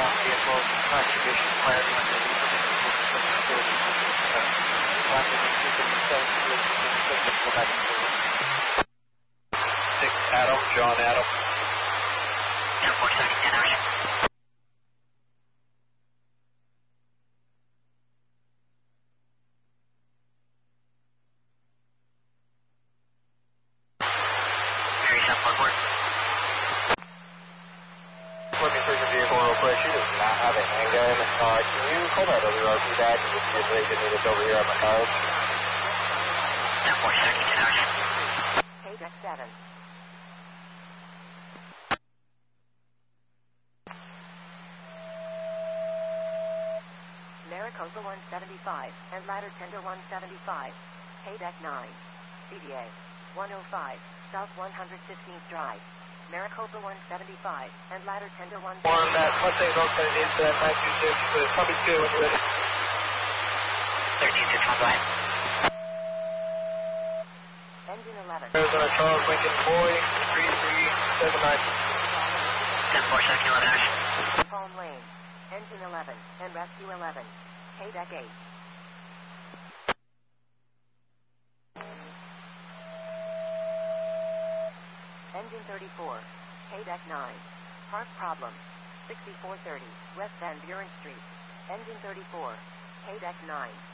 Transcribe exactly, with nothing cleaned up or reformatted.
ground vehicle contribution plan underneath the facility. Six Adam, John Adam. ten four seven, ten Ocean. Let me search the vehicle real quick. She does not have a handgun. Uh, can you call that W R P back and just see if they can meet us over here at my house? ten four seven, ten Ocean. K deck seven. Maricopa one seventy-five and ladder tender one seventy-five. K deck nine. C D A one oh five, South one hundred fifteenth Drive. Maricopa one seventy-five and ladder tender one seventy-five. On that Mustang Oakland is uh, nine two six, uh, copy two when you're ready. thirteen six one, go ahead. Engine eleven. Arizona Charles Lincoln Boy, three three seven nine. ten four seven, eleven Ocean. Palm Lane. Engine eleven and rescue eleven. K deck eight. Engine thirty-four. K deck nine. Park problem. sixty-four thirty West Van Buren Street. Engine thirty-four. K deck nine.